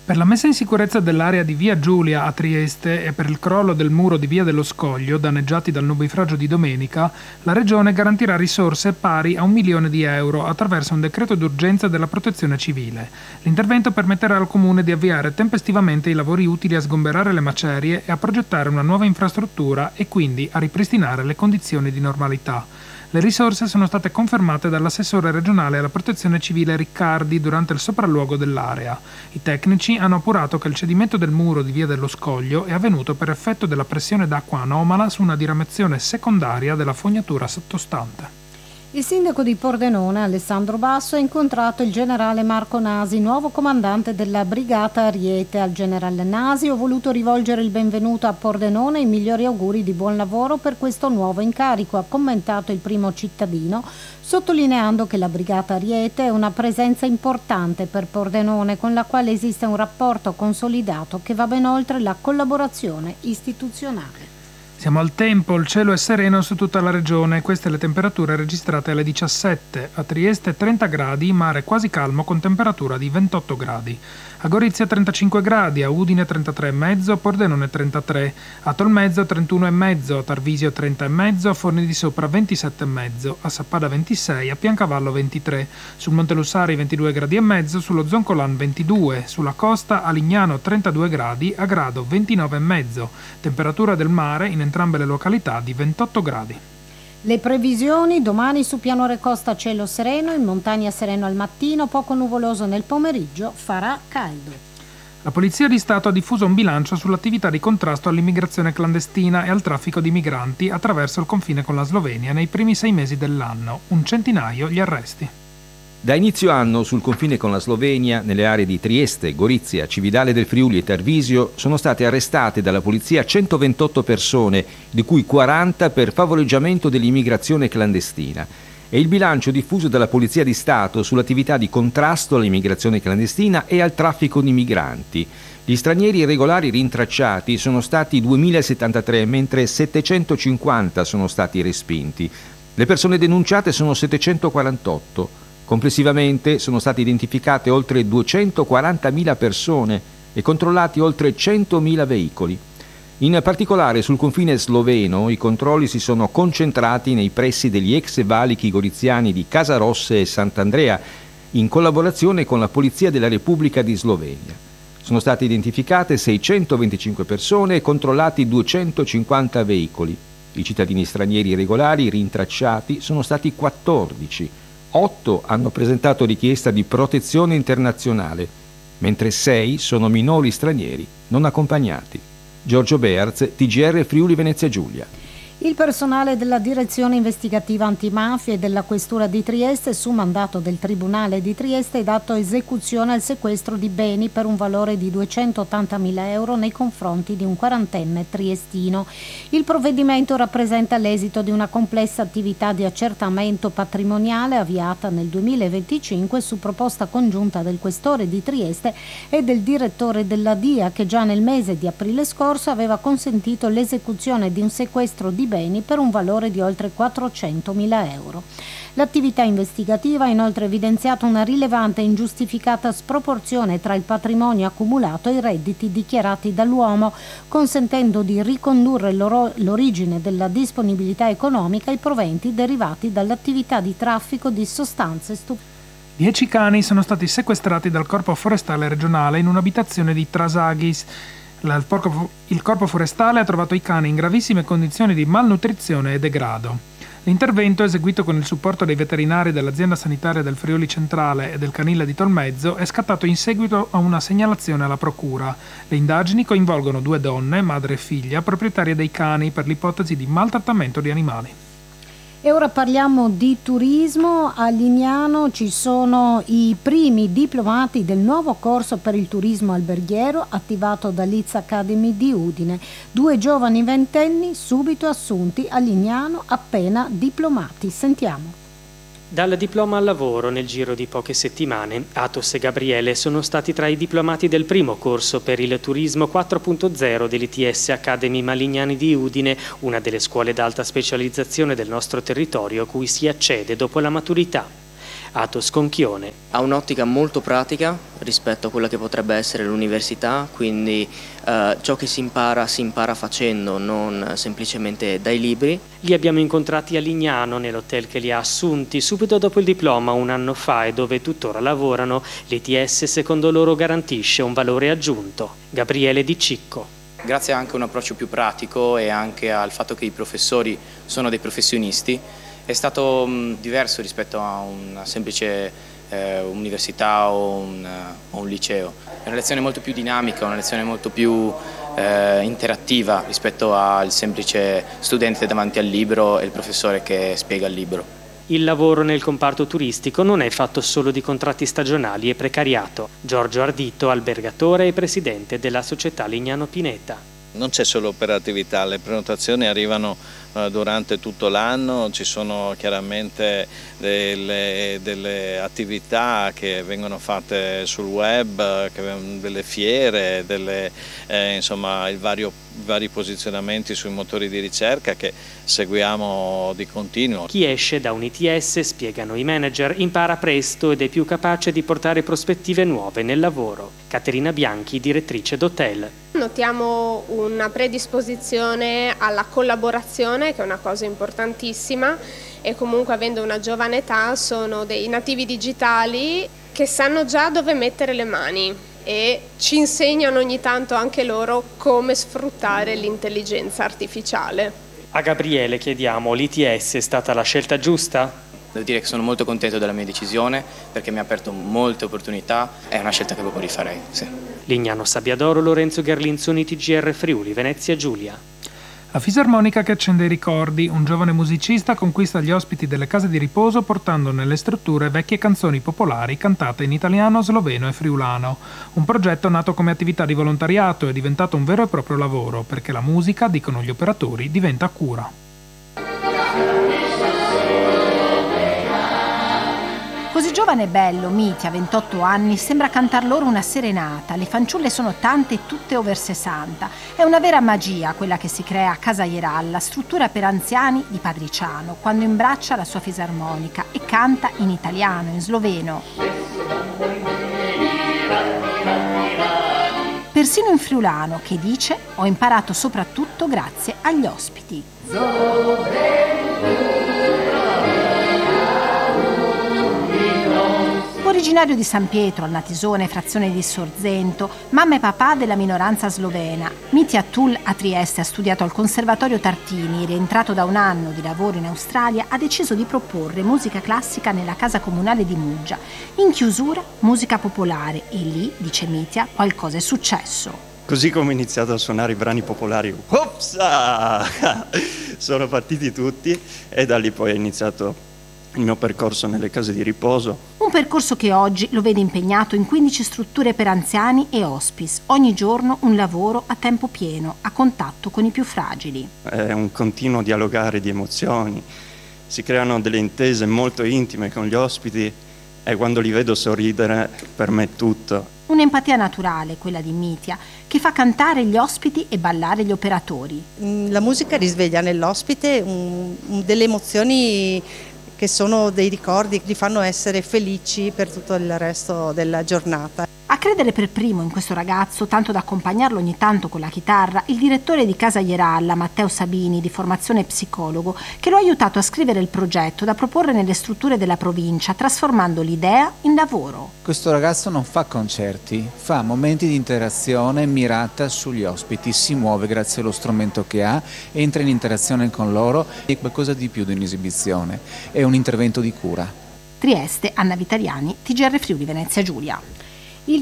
Per la messa in sicurezza dell'area di Via Giulia a Trieste e per il crollo del muro di Via dello Scoglio, danneggiati dal nubifragio di domenica, la Regione garantirà risorse pari a 1 milione di euro attraverso un decreto d'urgenza della Protezione Civile. L'intervento permetterà al Comune di avviare tempestivamente i lavori utili a sgomberare le macerie e a progettare una nuova infrastruttura e quindi a ripristinare le condizioni di normalità. Le risorse sono state confermate dall'assessore regionale alla protezione civile Riccardi durante il sopralluogo dell'area. I tecnici hanno appurato che il cedimento del muro di Via dello Scoglio è avvenuto per effetto della pressione d'acqua anomala su una diramazione secondaria della fognatura sottostante. Il sindaco di Pordenone, Alessandro Basso, ha incontrato il generale Marco Nasi, nuovo comandante della brigata Ariete. Al generale Nasi ho voluto rivolgere il benvenuto a Pordenone e i migliori auguri di buon lavoro per questo nuovo incarico, ha commentato il primo cittadino, sottolineando che la brigata Ariete è una presenza importante per Pordenone, con la quale esiste un rapporto consolidato che va ben oltre la collaborazione istituzionale. Siamo al tempo, il cielo è sereno su tutta la regione, queste le temperature registrate alle 17, a Trieste 30 gradi, mare quasi calmo con temperatura di 28 gradi. A Gorizia 35 gradi, a Udine 33,5, a Pordenone 33, a Tolmezzo 31,5, a Tarvisio 30,5, a Forni di Sopra 27,5, a Sappada 26, a Piancavallo 23, sul Monte Lussari 22 gradi e mezzo, sullo Zoncolan 22, sulla costa a Lignano 32 gradi, a Grado 29,5, temperatura del mare in entrambe le località di 28 gradi. Le previsioni: domani su Pianore Costa cielo sereno, in montagna sereno al mattino, poco nuvoloso nel pomeriggio, farà caldo. La Polizia di Stato ha diffuso un bilancio sull'attività di contrasto all'immigrazione clandestina e al traffico di migranti attraverso il confine con la Slovenia nei primi 6 mesi dell'anno, un centinaio gli arresti. Da inizio anno sul confine con la Slovenia, nelle aree di Trieste, Gorizia, Cividale del Friuli e Tarvisio, sono state arrestate dalla polizia 128 persone, di cui 40 per favoreggiamento dell'immigrazione clandestina. È il bilancio diffuso dalla Polizia di Stato sull'attività di contrasto all'immigrazione clandestina e al traffico di migranti. Gli stranieri irregolari rintracciati sono stati 2073, mentre 750 sono stati respinti. Le persone denunciate sono 748. Complessivamente sono state identificate oltre 240.000 persone e controllati oltre 100.000 veicoli. In particolare sul confine sloveno i controlli si sono concentrati nei pressi degli ex valichi goriziani di Casarosse e Sant'Andrea, in collaborazione con la Polizia della Repubblica di Slovenia. Sono state identificate 625 persone e controllati 250 veicoli. I cittadini stranieri irregolari rintracciati sono stati 14. 8 hanno presentato richiesta di protezione internazionale, mentre 6 sono minori stranieri non accompagnati. Giorgio Bearz, TGR Friuli Venezia Giulia. Il personale della Direzione Investigativa Antimafia e della Questura di Trieste, su mandato del Tribunale di Trieste, ha dato esecuzione al sequestro di beni per un valore di 280.000 euro nei confronti di un 40enne triestino. Il provvedimento rappresenta l'esito di una complessa attività di accertamento patrimoniale avviata nel 2025 su proposta congiunta del Questore di Trieste e del direttore della DIA, che già nel mese di aprile scorso aveva consentito l'esecuzione di un sequestro di beni per un valore di oltre 400.000 euro. L'attività investigativa ha inoltre evidenziato una rilevante e ingiustificata sproporzione tra il patrimonio accumulato e i redditi dichiarati dall'uomo, consentendo di ricondurre l'origine della disponibilità economica ai proventi derivati dall'attività di traffico di sostanze stupefacenti. 10 cani sono stati sequestrati dal Corpo Forestale regionale in un'abitazione di Trasaghis. Il Corpo Forestale ha trovato i cani in gravissime condizioni di malnutrizione e degrado. L'intervento, eseguito con il supporto dei veterinari dell'azienda sanitaria del Friuli Centrale e del canile di Tolmezzo, è scattato in seguito a una segnalazione alla procura. Le indagini coinvolgono 2 donne, madre e figlia, proprietarie dei cani per l'ipotesi di maltrattamento di animali. E ora parliamo di turismo. A Lignano ci sono i primi diplomati del nuovo corso per il turismo alberghiero attivato da Liz Academy di Udine. 2 giovani ventenni subito assunti a Lignano appena diplomati. Sentiamo. Dal diploma al lavoro nel giro di poche settimane, Athos e Gabriele sono stati tra i diplomati del primo corso per il turismo 4.0 dell'ITS Academy Malignani di Udine, una delle scuole d'alta specializzazione del nostro territorio a cui si accede dopo la maturità. Atos Conchione. Ha un'ottica molto pratica rispetto a quella che potrebbe essere l'università, quindi ciò che si impara facendo, non semplicemente dai libri. Li abbiamo incontrati a Lignano, nell'hotel che li ha assunti subito dopo il diploma un anno fa e dove tuttora lavorano. L'ETS secondo loro garantisce un valore aggiunto. Gabriele Di Cicco. Grazie anche a un approccio più pratico e anche al fatto che i professori sono dei professionisti, è stato diverso rispetto a una semplice università o un liceo. È una lezione molto più dinamica, una lezione molto più interattiva rispetto al semplice studente davanti al libro e il professore che spiega il libro. Il lavoro nel comparto turistico non è fatto solo di contratti stagionali e precariato. Giorgio Ardito, albergatore e presidente della società Lignano Pineta. Non c'è solo operatività, le prenotazioni arrivano durante tutto l'anno, ci sono chiaramente delle attività che vengono fatte sul web, delle fiere, insomma i vari posizionamenti sui motori di ricerca che seguiamo di continuo. Chi esce da un ITS, spiegano i manager, impara presto ed è più capace di portare prospettive nuove nel lavoro. Caterina Bianchi, direttrice d'hotel. Notiamo una predisposizione alla collaborazione, che è una cosa importantissima, e comunque avendo una giovane età sono dei nativi digitali che sanno già dove mettere le mani e ci insegnano ogni tanto anche loro come sfruttare l'intelligenza artificiale. A Gabriele chiediamo, l'ITS è stata la scelta giusta? Devo dire che sono molto contento della mia decisione perché mi ha aperto molte opportunità, è una scelta che proprio rifarei. Sì. Lignano Sabbiadoro, Lorenzo Gherlinzoni, TGR Friuli, Venezia Giulia. La fisarmonica che accende i ricordi. Un giovane musicista conquista gli ospiti delle case di riposo portando nelle strutture vecchie canzoni popolari cantate in italiano, sloveno e friulano. Un progetto nato come attività di volontariato è diventato un vero e proprio lavoro, perché la musica, dicono gli operatori, diventa cura. Così giovane e bello, Mitia, 28 anni, sembra cantar loro una serenata. Le fanciulle sono tante e tutte over 60. È una vera magia quella che si crea a Casa Ieralla, struttura per anziani di Padriciano, quando imbraccia la sua fisarmonica e canta in italiano, in sloveno. Persino in friulano, che dice: ho imparato soprattutto grazie agli ospiti. Originario di San Pietro, al Natisone, frazione di Sorzento, mamma e papà della minoranza slovena, Mitja Tull a Trieste ha studiato al Conservatorio Tartini e, rientrato da un anno di lavoro in Australia, ha deciso di proporre musica classica nella casa comunale di Muggia. In chiusura, musica popolare e lì, dice Mitja, qualcosa è successo. Così come ho iniziato a suonare i brani popolari, opsa! Sono partiti tutti e da lì poi è iniziato il mio percorso nelle case di riposo. Un percorso che oggi lo vede impegnato in 15 strutture per anziani e hospice. Ogni giorno un lavoro a tempo pieno, a contatto con i più fragili. È un continuo dialogare di emozioni, si creano delle intese molto intime con gli ospiti e quando li vedo sorridere per me è tutto. Un'empatia naturale, quella di Mitja, che fa cantare gli ospiti e ballare gli operatori. La musica risveglia nell'ospite delle emozioni che sono dei ricordi che li fanno essere felici per tutto il resto della giornata. A credere per primo in questo ragazzo, tanto da accompagnarlo ogni tanto con la chitarra, il direttore di Casa Ieralla, Matteo Sabini, di formazione psicologo, che lo ha aiutato a scrivere il progetto da proporre nelle strutture della provincia, trasformando l'idea in lavoro. Questo ragazzo non fa concerti, fa momenti di interazione mirata sugli ospiti, si muove grazie allo strumento che ha, entra in interazione con loro, è qualcosa di più di un'esibizione, è un intervento di cura. Trieste, Anna Vitaliani, TGR Friuli Venezia Giulia. Il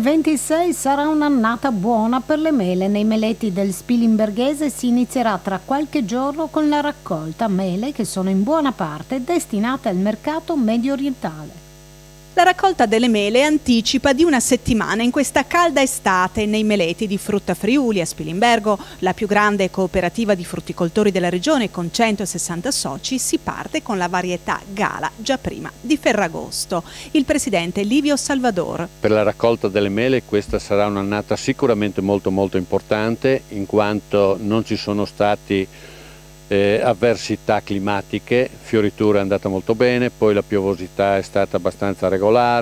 2026 sarà un'annata buona per le mele. Nei meleti del Spilimberghese si inizierà tra qualche giorno con la raccolta mele che sono in buona parte destinate al mercato medio orientale. La raccolta delle mele anticipa di una settimana in questa calda estate nei meleti di Frutta Friuli a Spilimbergo, la più grande cooperativa di frutticoltori della regione con 160 soci. Si parte con la varietà Gala già prima di Ferragosto. Il presidente Livio Salvador. Per la raccolta delle mele questa sarà un'annata sicuramente molto importante, in quanto non ci sono stati avversità climatiche, fioritura è andata molto bene, poi la piovosità è stata abbastanza regolare.